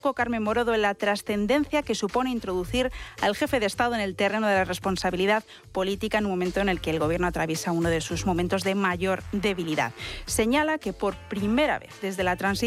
Carmen Morodo en la trascendencia que supone introducir al jefe de Estado en el terreno de la responsabilidad política en un momento en el que el Gobierno atraviesa uno de sus momentos de mayor debilidad. Señala que por primera vez desde la transición